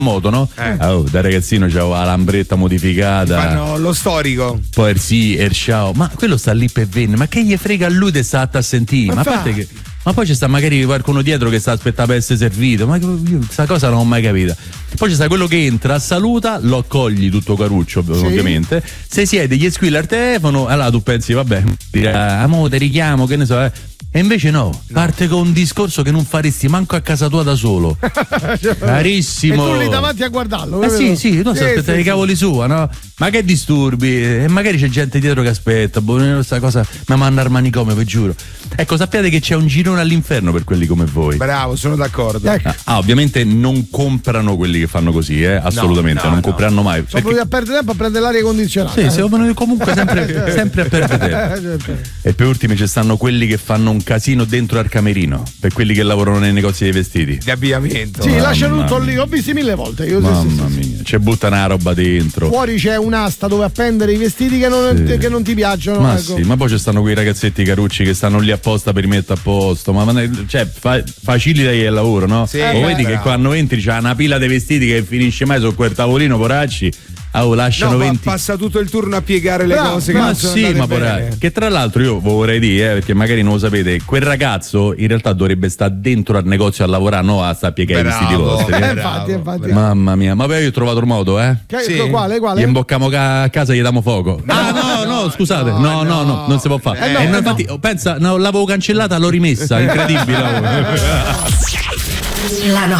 moto, no? Da ragazzino c'avevo la lambretta modificata. Fanno lo storico. Poi ciao. Ma quello sta lì per vendere. Ma che gli frega a lui di stare a sentire? Ma a parte che. Ma poi ci sta magari qualcuno dietro che sta aspettando per essere servito. Ma io questa cosa non ho mai capito. Poi ci sta quello che entra, saluta, lo accogli tutto caruccio, ovviamente. Se siede, gli squilla il telefono, allora tu pensi, vabbè, mo te richiamo, che ne so, E invece no, parte con un discorso che non faresti manco a casa tua da solo. Carissimo. E tu lì davanti a guardarlo. Sì, tu stai aspettando i cavoli sua, no? Ma che disturbi? E magari c'è gente dietro che aspetta. Questa cosa mi manda al manicomio, vi giuro. Ecco, sappiate che c'è un girone all'inferno per quelli come voi. Bravo, sono d'accordo. Ovviamente non comprano quelli che fanno così, assolutamente, non compreranno mai. Sono venuti a perdere tempo a prendere l'aria condizionata. Sì, siamo comunque sempre a perdere tempo. E per ultimi ci stanno quelli che fanno un casino dentro al camerino, per quelli che lavorano nei negozi dei vestiti. Di abbigliamento. Sì, lasciano tutto lì, ho visti 1000 volte. Mamma mia, c'è buttano una roba dentro. Fuori c'è un'asta dove appendere i vestiti che non ti piacciono. Ma sì, ma poi ci stanno quei ragazzetti carucci che stanno lì apposta per rimettere a posto. Cioè, facilita il lavoro, no? Sì, vedi che quando entri c'è una pila di vestiti che finisce mai su quel tavolino, poracci. Lasciano 20. Passa tutto il turno a piegare le cose. Ma sì, ma poracci. Che tra l'altro io vorrei dire, perché magari non lo sapete, quel ragazzo in realtà dovrebbe stare dentro al negozio a lavorare, no a sta a piegare i vestiti vostri. Infatti. Mamma mia, ma poi io ho trovato il modo, Quale? Gli imbocchiamo a casa e gli diamo fuoco. No, scusate. No, non si può fare. Infatti, pensa, l'avevo cancellata, l'ho rimessa. Incredibile. La